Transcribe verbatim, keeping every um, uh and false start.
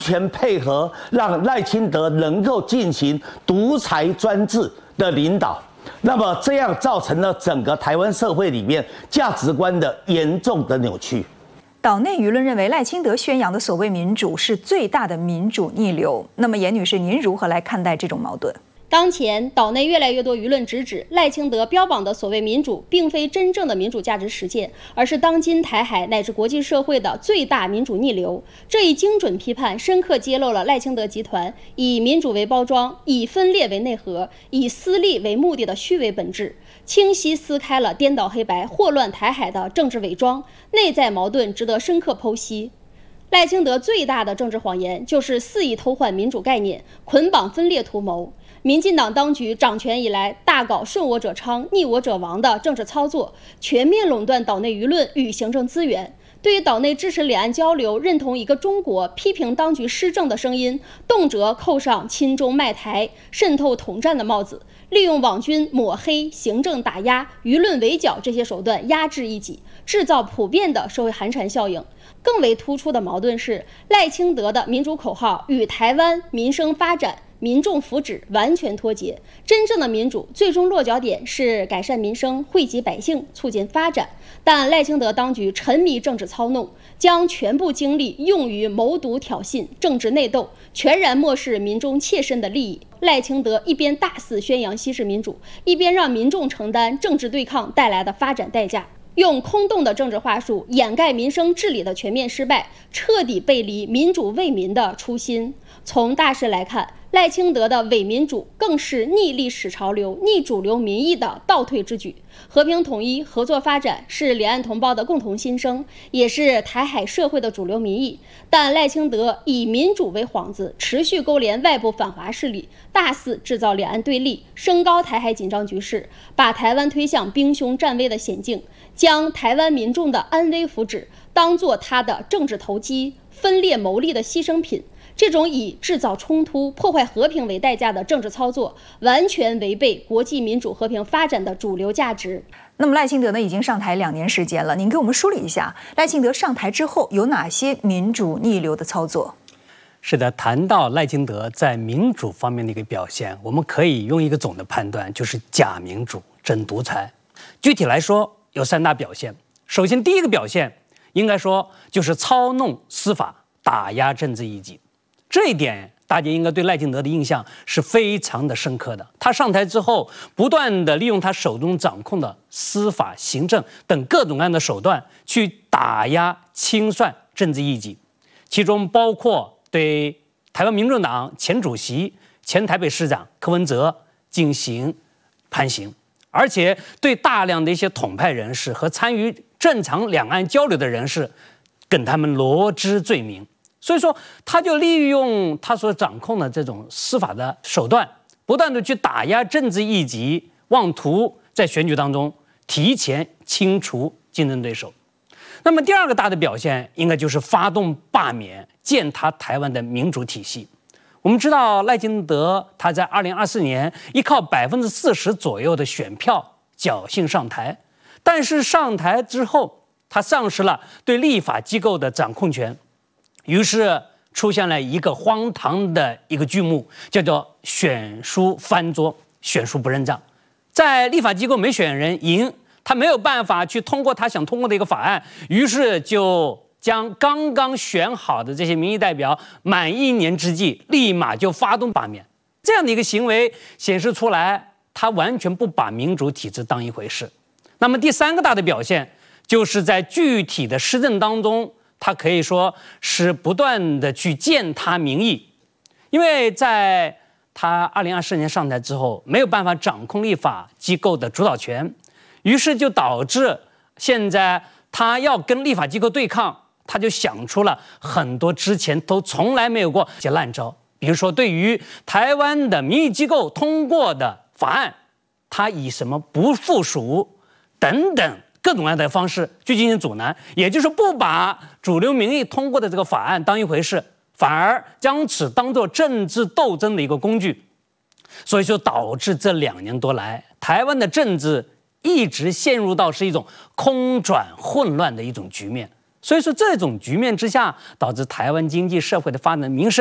全配合，让赖清德能够进行独裁专制的领导。那么这样造成了整个台湾社会里面价值观的严重的扭曲。 岛内舆论认为赖清德宣扬的所谓民主是最大的民主逆流。那么严女士，您如何来看待这种矛盾？ 当前岛内越来越多舆论直指赖清德标榜的所谓民主，并非真正的民主价值实现，而是当今台海乃至国际社会的最大民主逆流。这一精准批判，深刻揭露了赖清德集团以民主为包装、以分裂为内核、以私利为目的的虚伪本质，清晰撕开了颠倒黑白、祸乱台海的政治伪装，内在矛盾值得深刻剖析。赖清德最大的政治谎言就是肆意偷换民主概念，捆绑分裂图谋。民进党当局掌权以来，大搞顺我者昌、逆我者亡的政治操作，全面垄断岛内舆论与行政资源。对于岛内支持两岸交流、认同一个中国、批评当局施政的声音，动辄扣上亲中卖台、渗透统战的帽子，利用网军抹黑、行政打压、舆论围剿这些手段压制异己，制造普遍的社会寒蝉效应。更为突出的矛盾是，赖清德的民主口号与台湾民生发展、民众福祉完全脱节。真正的民主最终落脚点是改善民生、惠及百姓、促进发展。但赖清德当局沉迷政治操弄，将全部精力用于谋独挑衅、政治内斗，全然漠视民众切身的利益。赖清德一边大肆宣扬西式民主，一边让民众承担政治对抗带来的发展代价。用空洞的政治话术掩盖民生治理的全面失败，彻底背离民主为民的初心。从大势来看，赖清德的伪民主更是逆历史潮流、逆主流民意的倒退之举。和平统一、合作发展是两岸同胞的共同心声，也是台海社会的主流民意。但赖清德以民主为幌子，持续勾连外部反华势力，大肆制造两岸对立，升高台海紧张局势，把台湾推向兵凶战危的险境，将台湾民众的安危福祉当作他的政治投机、分裂牟利的牺牲品。这种以制造冲突、破坏和平为代价的政治操作，完全违背国际民主和平发展的主流价值。 那么赖清德呢，已经上台两年时间了，您给我们梳理一下，赖清德上台之后有哪些民主逆流的操作？ 是的，谈到赖清德在民主方面的一个表现，我们可以用一个总的判断，就是假民主、真独裁。具体来说，有三大表现。首先，第一个表现应该说就是操弄司法、打压政治异己。这一点大家应该对赖清德的印象是非常的深刻的。他上台之后，不断的利用他手中掌控的司法、行政等各种各样的手段，去打压、清算政治异己，其中包括对台湾民众党前主席、前台北市长柯文哲进行判刑，而且对大量的一些统派人士和参与正常两岸交流的人士，跟他们罗织罪名。所以说，他就利用他所掌控的这种司法的手段，不断的去打压政治异己，妄图在选举当中提前清除竞争对手。那么第二个大的表现，应该就是发动罢免，践踏台湾的民主体系。我们知道赖清德他在二零二四年依靠百分之四十左右的选票侥幸上台，但是上台之后，他丧失了对立法机构的掌控权。于是出现了一个荒唐的一个剧目，叫做选书翻桌、选书不认账。在立法机构没选人赢，他没有办法去通过他想通过的一个法案，于是就将刚刚选好的这些民意代表满一年之际，立马就发动罢免。这样的一个行为显示出来，他完全不把民主体制当一回事。那么第三个大的表现，就是在具体的施政当中，他可以说是不断的去践踏民意，因为在他二零二四年上台之后，没有办法掌控立法机构的主导权，于是就导致现在他要跟立法机构对抗，他就想出了很多之前都从来没有过一些烂招，比如说对于台湾的民意机构通过的法案，他以什么不附属等等各种各样的方式去进行阻拦，也就是不把主流民意通过的这个法案当一回事，反而将此当作政治斗争的一个工具。所以说导致这两年多来，台湾的政治一直陷入到是一种空转混乱的一种局面。 所以说，这种局面之下，导致台湾经济社会的发展、民生。